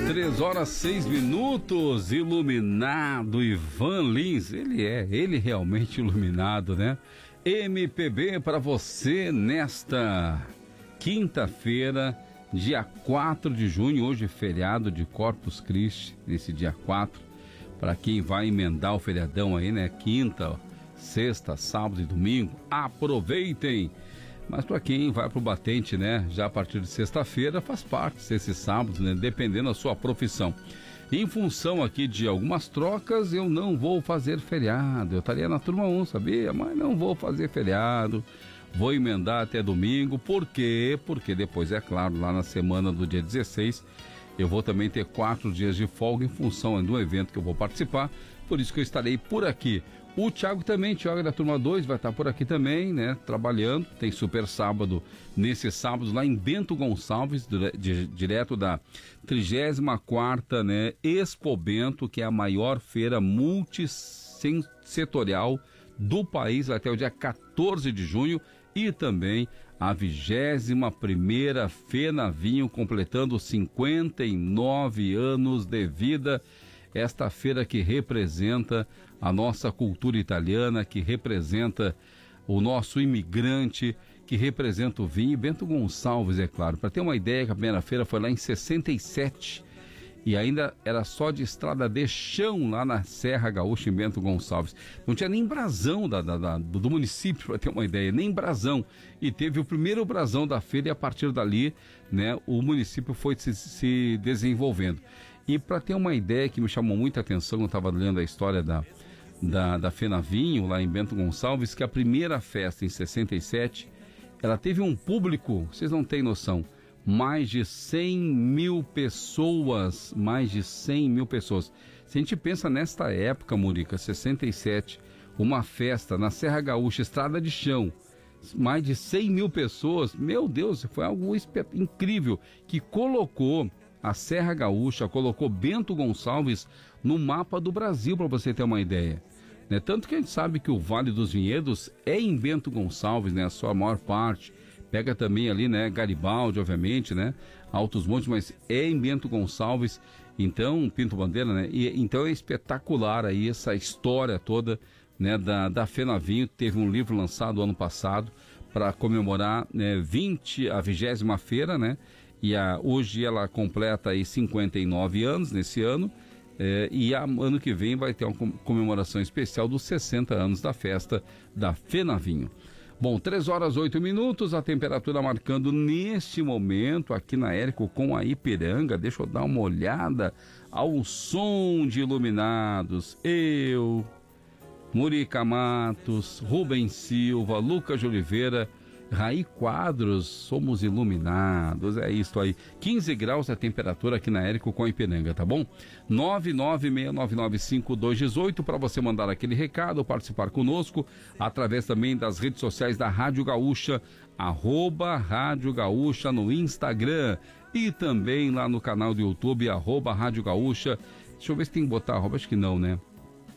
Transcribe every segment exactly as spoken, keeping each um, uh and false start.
Três horas, seis minutos, iluminado Ivan Lins, ele é, ele realmente iluminado, né? M P B para você nesta quinta-feira, dia quatro de junho, hoje feriado de Corpus Christi, nesse dia quatro, para quem vai emendar o feriadão aí, né? Quinta, sexta, sábado e domingo, aproveitem! Mas para quem vai para o batente, né, já a partir de sexta-feira, faz parte desses sábados, né, dependendo da sua profissão. Em função aqui de algumas trocas, eu não vou fazer feriado. Eu estaria na turma um, sabia? Mas não vou fazer feriado. Vou emendar até domingo. Por quê? Porque depois, é claro, lá na semana do dia dezesseis, eu vou também ter quatro dias de folga em função do evento que eu vou participar. Por isso que eu estarei por aqui. O Thiago também, Thiago da turma dois, vai estar por aqui também, né, trabalhando. Tem super sábado, nesse sábado, lá em Bento Gonçalves, dire, de, direto da trigésima quarta, né, Expo Bento, que é a maior feira multissetorial do país, até o dia quatorze de junho, e também a vigésima primeira Fenavinho, completando cinquenta e nove anos de vida. Esta feira que representa a nossa cultura italiana, que representa o nosso imigrante, que representa o vinho. Bento Gonçalves, é claro. Para ter uma ideia, a primeira feira foi lá em sessenta e sete e ainda era só de estrada de chão lá na Serra Gaúcha, em Bento Gonçalves. Não tinha nem brasão da, da, da, do município, para ter uma ideia, nem brasão. E teve o primeiro brasão da feira e a partir dali, né, o município foi se, se desenvolvendo. E para ter uma ideia que me chamou muita atenção, eu estava lendo a história da, da, da Fenavinho, lá em Bento Gonçalves, que a primeira festa em sessenta e sete, ela teve um público, vocês não têm noção, mais de cem mil pessoas, mais de cem mil pessoas. Se a gente pensa nesta época, Murica, sessenta e sete, uma festa na Serra Gaúcha, estrada de chão, mais de cem mil pessoas, meu Deus, foi algo incrível, que colocou a Serra Gaúcha, colocou Bento Gonçalves no mapa do Brasil, para você ter uma ideia, né? Tanto que a gente sabe que o Vale dos Vinhedos é em Bento Gonçalves, né? A sua maior parte, pega também ali, né? Garibaldi, obviamente, né? Altos Montes, mas é em Bento Gonçalves, então, Pinto Bandeira, né? E, então é espetacular aí essa história toda, né? Da, da Fenavinho. Teve um livro lançado ano passado para comemorar, né, vinte, a vigésima feira, né? E a, hoje ela completa aí cinquenta e nove anos nesse ano, é, e a, ano que vem vai ter uma comemoração especial dos sessenta anos da festa da Fenavinho. Bom, três horas, oito minutos, a temperatura marcando neste momento aqui na Érico com a Ipiranga. Deixa eu dar uma olhada ao som de iluminados. Eu, Murica Matos, Rubens Silva, Lucas de Oliveira, Raí Quadros, somos iluminados, é isso aí. quinze graus a temperatura aqui na Érico com a Ipiranga, tá bom? nove nove seis nove nove cinco dois um oito para você mandar aquele recado, participar conosco, através também das redes sociais da Rádio Gaúcha, arroba Rádio Gaúcha no Instagram e também lá no canal do YouTube, arroba Rádio Gaúcha. Deixa eu ver se tem que botar arroba, acho que não, né?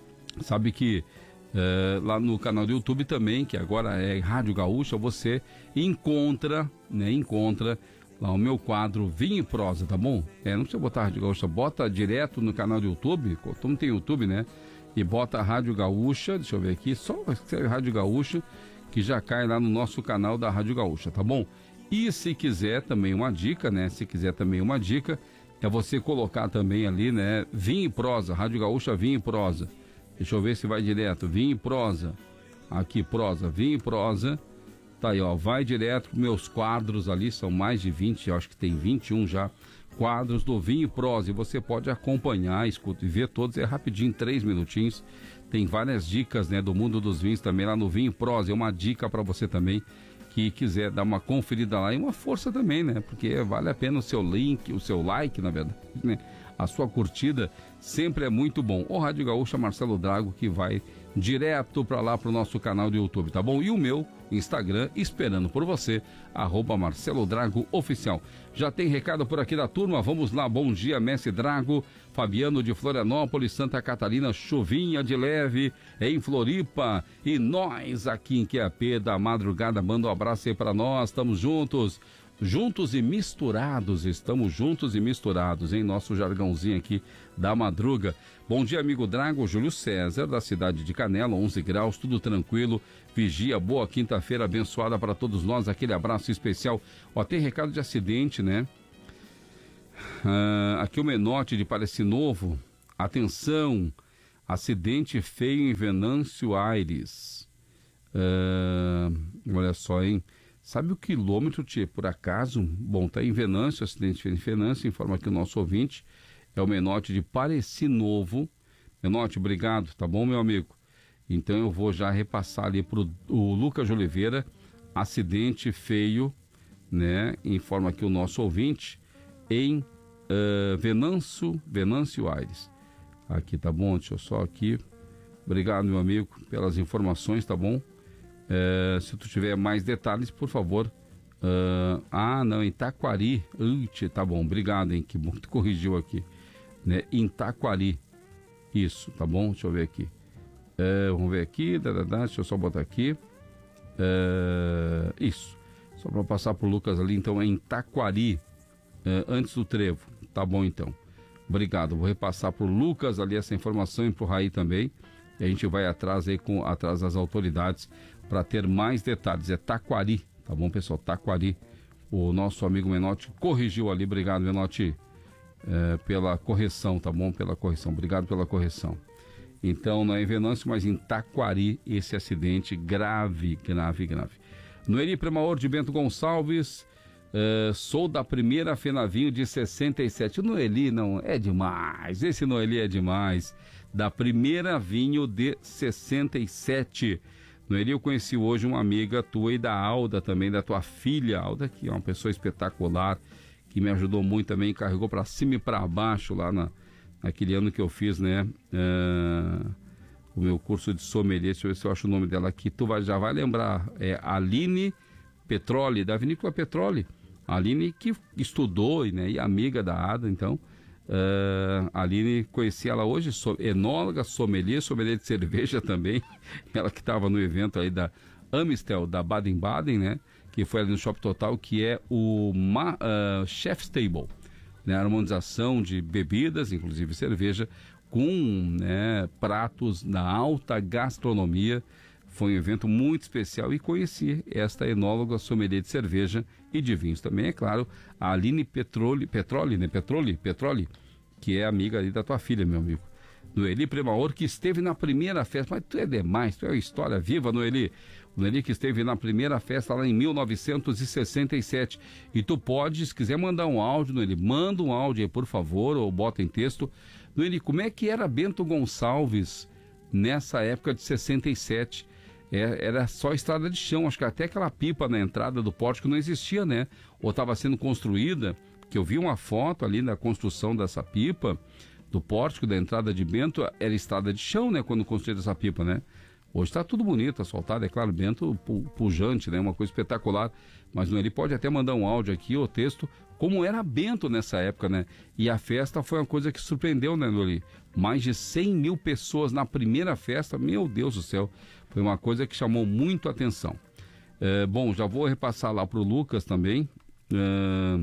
Sabe que Uh, lá no canal do YouTube também, que agora é Rádio Gaúcha, você encontra, né, encontra lá o meu quadro Vinho e Prosa, tá bom? É, não precisa botar Rádio Gaúcha, bota direto no canal do YouTube, como tem YouTube, né? E bota Rádio Gaúcha, deixa eu ver aqui, só Rádio Gaúcha, que já cai lá no nosso canal da Rádio Gaúcha, tá bom? E se quiser também uma dica, né? Se quiser também uma dica, é você colocar também ali, né? Vinho e Prosa, Rádio Gaúcha Vinho e Prosa. Deixa eu ver se vai direto. Vinho e Prosa. Aqui, Prosa. Vinho e Prosa. Tá aí, ó. Vai direto para meus quadros ali. São mais de vinte, eu acho que tem vinte e um já. Quadros do Vinho e Prosa. E você pode acompanhar, escuta e ver todos. É rapidinho, três minutinhos. Tem várias dicas, né, do mundo dos vinhos também lá no Vinho e Prosa. É uma dica para você também que quiser dar uma conferida lá. E uma força também, né? Porque vale a pena o seu link, o seu like, na verdade, né? A sua curtida sempre é muito bom. O Rádio Gaúcha Marcelo Drago, que vai direto para lá, para o nosso canal do YouTube, tá bom? E o meu Instagram, esperando por você, arroba Marcelo Drago Oficial. Já tem recado por aqui da turma, vamos lá. Bom dia, Mestre Drago, Fabiano de Florianópolis, Santa Catarina, chuvinha de leve em Floripa, e nós aqui em Q A P da madrugada, manda um abraço aí para nós, estamos juntos. juntos e misturados, estamos juntos e misturados, em nosso jargãozinho aqui da madruga. Bom dia, amigo Drago, Júlio César, da cidade de Canela, onze graus, tudo tranquilo, vigia, boa quinta-feira abençoada para todos nós, aquele abraço especial. Ó, tem recado de acidente, né? Ah, aqui o Menotti de Parece Novo, atenção, acidente feio em Venâncio Aires. Ah, olha só, hein? Sabe o quilômetro, Tchê, por acaso? Bom, tá em Venâncio, acidente feio em Venâncio, informa aqui o nosso ouvinte, é o Menotti de Pareci Novo. Menotti, obrigado, tá bom, meu amigo? Então eu vou já repassar ali pro o Lucas de Oliveira, acidente feio, né? Informa aqui o nosso ouvinte, em uh, Venâncio, Venâncio Aires. Aqui, tá bom? Deixa eu só aqui. Obrigado, meu amigo, pelas informações, tá bom? Uh, se tu tiver mais detalhes, por favor. Uh, ah, não, em Taquari. Ui, tá bom, obrigado, hein? Que bom que tu corrigiu aqui. Né? Em Taquari. Isso, tá bom? Deixa eu ver aqui. Uh, vamos ver aqui. Da, da, da, deixa eu só botar aqui. Uh, isso. Só para passar pro Lucas ali, então é em Taquari. Uh, antes do trevo. Tá bom, então. Obrigado. Vou repassar pro Lucas ali essa informação e pro Raí também. E a gente vai atrás aí com atrás das autoridades para ter mais detalhes. É Taquari, tá bom, pessoal? Taquari. O nosso amigo Menotti corrigiu ali. Obrigado, Menotti, é, pela correção, tá bom? Pela correção. Obrigado pela correção. Então, não é em Venâncio, mas em Taquari, esse acidente grave, grave, grave. Noeli Premaor de Bento Gonçalves, é, sou da primeira Fenavinho de sessenta e sete. O Noeli não é demais. Esse Noeli é demais. Da primeira vinho de sessenta e sete. Noeli, eu conheci hoje uma amiga tua e da Alda também, da tua filha, Alda, que é uma pessoa espetacular, que me ajudou muito também, carregou para cima e para baixo lá na, naquele ano que eu fiz, né, uh, o meu curso de sommelier. Deixa eu ver se eu acho o nome dela aqui, tu vai, já vai lembrar, é Aline Petroli, da Vinícola Petroli. A Aline que estudou, né, e amiga da Ada, então... Uh, a Aline, conheci ela hoje, so, enóloga, sommelier, sommelier de cerveja também, ela que estava no evento aí da Amistel, da Baden-Baden, né, que foi ali no Shop Total, que é o Ma, uh, Chef's Table, né, harmonização de bebidas, inclusive cerveja, com, né, pratos da alta gastronomia. Foi um evento muito especial e conheci esta enóloga, sommelier de cerveja e de vinhos também, é claro, a Aline Petroli, Petroli, né? Petroli, Petroli, que é amiga ali da tua filha, meu amigo. Noeli Premaor, que esteve na primeira festa, mas tu é demais, tu é uma história viva, Noeli. Noeli que esteve na primeira festa lá em mil novecentos e sessenta e sete. E tu pode, se quiser mandar um áudio, Noeli, manda um áudio aí, por favor, ou bota em texto. Noeli, como é que era Bento Gonçalves nessa época de sessenta e sete? É, era só estrada de chão, acho que até aquela pipa na entrada do pórtico não existia, né? Ou estava sendo construída, que eu vi uma foto ali na construção dessa pipa, do pórtico, da entrada de Bento, era estrada de chão, né? Quando construíram essa pipa, né? Hoje está tudo bonito, asfaltado, é claro, Bento pu pujante, né? Uma coisa espetacular. Mas ele pode até mandar um áudio aqui, ou texto, como era Bento nessa época, né? E a festa foi uma coisa que surpreendeu, né, Noli? Mais de cem mil pessoas na primeira festa, meu Deus do céu. Foi uma coisa que chamou muito a atenção. É, bom, já vou repassar lá pro Lucas também. É,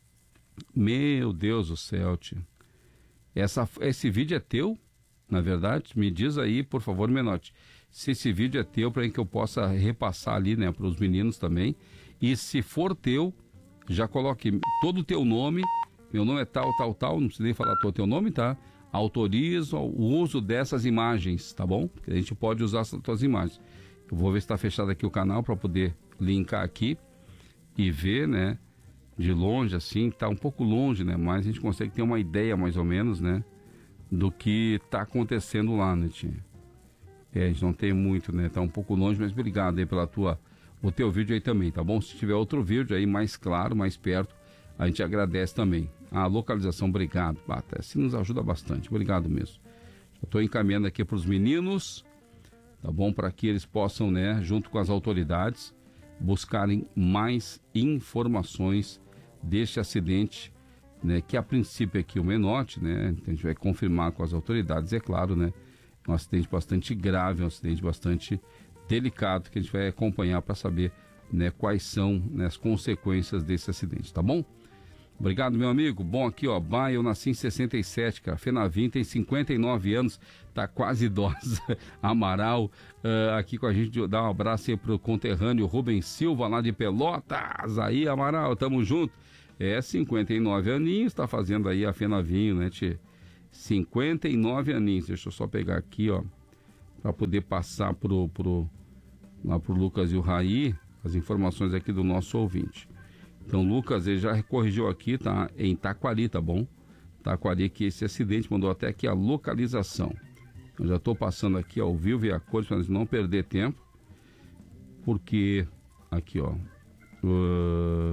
meu Deus do céu, tio. Essa, esse vídeo é teu, na verdade? Me diz aí, por favor, Menotti, se esse vídeo é teu, para que eu possa repassar ali, né, para os meninos também. E se for teu, já coloque todo o teu nome. Meu nome é tal, tal, tal. Não precisa nem falar todo o teu nome, tá? Autorizo o uso dessas imagens, tá bom? Porque a gente pode usar essas tuas imagens. Eu vou ver se está fechado aqui o canal para poder linkar aqui e ver, né? De longe, assim, tá um pouco longe, né? Mas a gente consegue ter uma ideia, mais ou menos, né? Do que tá acontecendo lá, né, tia? É, a gente não tem muito, né? Tá um pouco longe, mas obrigado aí pela tua... o teu vídeo aí também, tá bom? Se tiver outro vídeo aí mais claro, mais perto, a gente agradece também. A localização, obrigado, Bata. Assim nos ajuda bastante, obrigado mesmo. Eu tô encaminhando aqui para os meninos, tá bom? Para que eles possam, né, junto com as autoridades, buscarem mais informações deste acidente, né? Que a princípio aqui o Menotti, né? A gente vai confirmar com as autoridades, é claro, né? É um acidente bastante grave, um acidente bastante delicado, que a gente vai acompanhar para saber né, quais são, né, as consequências desse acidente, tá bom? Obrigado, meu amigo. Bom, aqui, ó, Bah, eu nasci em sessenta e sete, cara. Fenavim tem cinquenta e nove anos, tá quase idosa. Amaral, uh, aqui com a gente, dá um abraço aí pro conterrâneo Rubens Silva, lá de Pelotas. Aí, Amaral, tamo junto. É, cinquenta e nove aninhos, tá fazendo aí a Fenavinho, né, tchê? cinquenta e nove aninhos. Deixa eu só pegar aqui, ó, pra poder passar pro, pro, lá pro Lucas e o Raí, as informações aqui do nosso ouvinte. Então, Lucas, ele já corrigiu aqui, tá? Em Taquari, tá bom? Taquari, que esse acidente mandou até aqui a localização. Eu já estou passando aqui ao vivo e a cores para não perder tempo. Porque, aqui, ó. Uh,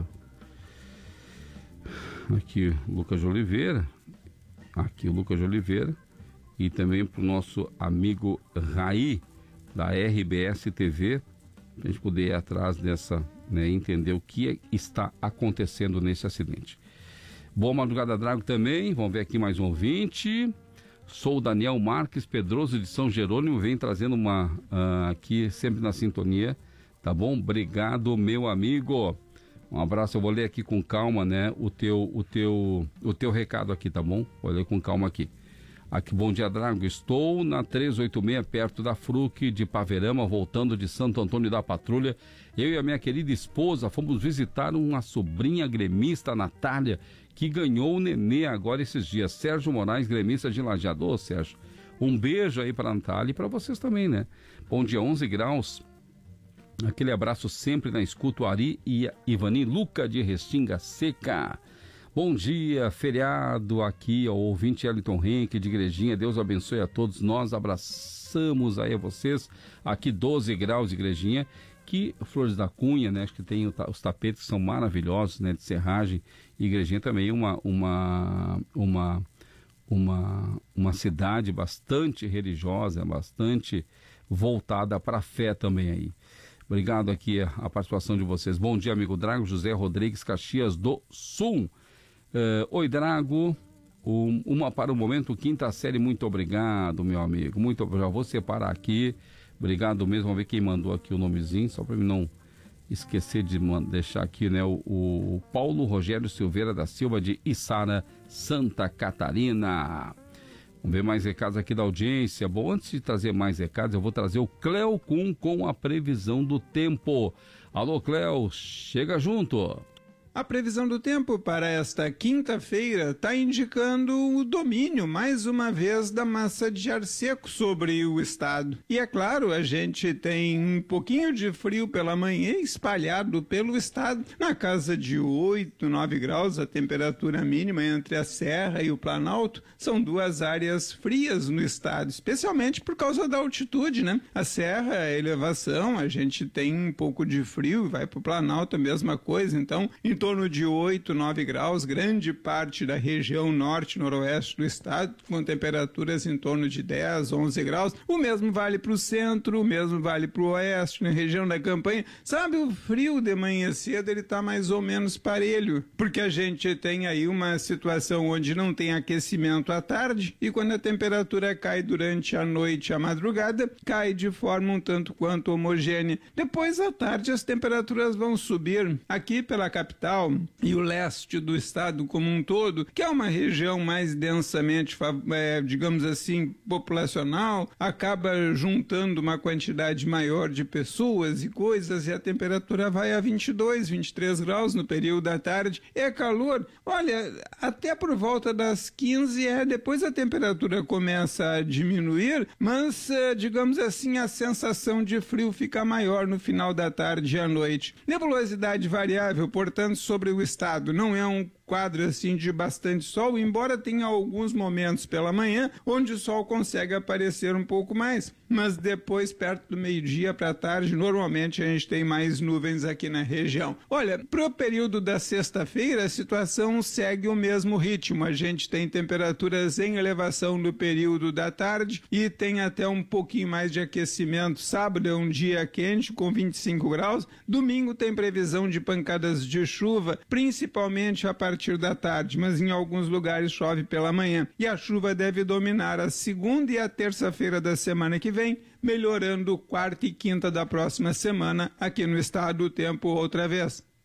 aqui, Lucas de Oliveira. Aqui, o Lucas de Oliveira. E também para o nosso amigo Raí, da R B S T V. Para a gente poder ir atrás dessa, né, entender o que está acontecendo nesse acidente. Boa madrugada, Drago, também. Vamos ver aqui mais um ouvinte. Sou o Daniel Marques Pedroso de São Jerônimo, vem trazendo uma uh, aqui sempre na sintonia, tá bom? Obrigado, meu amigo. Um abraço, eu vou ler aqui com calma, né, o teu, o teu, o teu recado aqui, tá bom? Vou ler com calma aqui. Aqui, bom dia, Drago. Estou na trezentos e oitenta e seis, perto da Fruc de Paverama, voltando de Santo Antônio da Patrulha. Eu e a minha querida esposa fomos visitar uma sobrinha gremista, Natália, que ganhou o nenê agora esses dias. Sérgio Moraes, gremista de Lajeado. Ô, Sérgio, um beijo aí para a Natália e para vocês também, né? Bom dia, onze graus. Aquele abraço sempre na escuta, o Ari e Ivani Luca de Restinga Seca. Bom dia, feriado aqui, ó, ouvinte Eliton Henke de Igrejinha, Deus abençoe a todos, nós abraçamos aí a vocês, aqui doze graus de Igrejinha, que Flores da Cunha, né, acho que tem os tapetes que são maravilhosos, né, de serragem, e Igrejinha também uma, uma, uma, uma, uma cidade bastante religiosa, bastante voltada para a fé também aí. Obrigado aqui a participação de vocês. Bom dia, amigo Drago, José Rodrigues, Caxias do Sul. Uh, Oi, Drago, um, uma para o momento, quinta série, muito obrigado, meu amigo, muito, já vou separar aqui, obrigado mesmo, vamos ver quem mandou aqui o nomezinho, só para mim não esquecer de deixar aqui, né, o, o Paulo Rogério Silveira da Silva de Içara, Santa Catarina. Vamos ver mais recados aqui da audiência. Bom, antes de trazer mais recados, eu vou trazer o Cleo Kuhn com a previsão do tempo. Alô, Cleo, chega junto. A previsão do tempo para esta quinta-feira está indicando o domínio, mais uma vez, da massa de ar seco sobre o estado. E é claro, a gente tem um pouquinho de frio pela manhã espalhado pelo estado, na casa de oito, nove graus, a temperatura mínima entre a Serra e o Planalto. São duas áreas frias no estado, especialmente por causa da altitude, né? A Serra, a elevação, a gente tem um pouco de frio, vai para o Planalto a mesma coisa, então, em torno de oito, nove graus, grande parte da região norte e noroeste do estado, com temperaturas em torno de dez, onze graus. O mesmo vale para o centro, o mesmo vale para o oeste, na região da Campanha. Sabe, o frio de manhã cedo, ele está mais ou menos parelho, porque a gente tem aí uma situação onde não tem aquecimento à tarde, e quando a temperatura cai durante a noite e a madrugada, cai de forma um tanto quanto homogênea. Depois, à tarde, as temperaturas vão subir. Aqui pela capital e o leste do estado como um todo, que é uma região mais densamente, é, digamos assim, populacional, acaba juntando uma quantidade maior de pessoas e coisas, e a temperatura vai a vinte e dois, vinte e três graus no período da tarde. É calor, olha, até por volta das quinze, é, depois a temperatura começa a diminuir, mas, é, digamos assim, a sensação de frio fica maior no final da tarde e à noite. Nebulosidade variável, portanto, sobre o estado, não é um quadro assim de bastante sol, embora tenha alguns momentos pela manhã onde o sol consegue aparecer um pouco mais, mas depois, perto do meio-dia para tarde, normalmente a gente tem mais nuvens aqui na região. Olha, pro período da sexta-feira a situação segue o mesmo ritmo, a gente tem temperaturas em elevação no período da tarde e tem até um pouquinho mais de aquecimento. Sábado é um dia quente com vinte e cinco graus, domingo tem previsão de pancadas de chuva chuva, principalmente a partir da tarde, mas em alguns lugares chove pela manhã. E a chuva deve dominar a segunda e a terça-feira da semana que vem, melhorando quarta e quinta da próxima semana aqui no estado o tempo outra vez.